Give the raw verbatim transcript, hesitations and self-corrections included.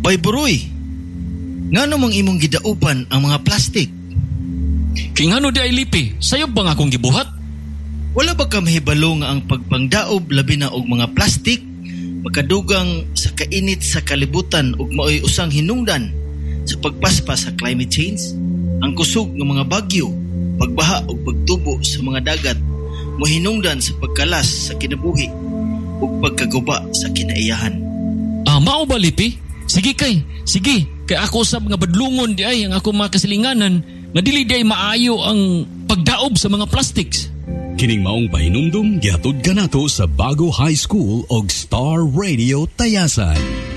Bay Buroy, ngano mang imong gidaupan ang mga plastik? Kingano di ay lipi, sayop ba nga akong gibuhat? Wala ba ka mahibalo nga ang pagpangdaob labi na og mga plastik makadugang sa kainit sa kalibutan ug maoy usang hinungdan sa pagpaspas sa climate change? Ang kusog ng mga bagyo, pagbaha ug pagtubo sa mga dagat mohinungdan sa pagkalas sa kinabuhi ug pagkaguba sa kinaiyahan. Ah, mao ba lipi? Sige kay, sige, kay ako usab nga badlungon di ay ang ako mga kasilinganan nga dili di ay maayo ang pagdaob sa mga plastics. Kining maong pahinumdum gihatod kanato sa Bago High School og Star Radio Tayasan.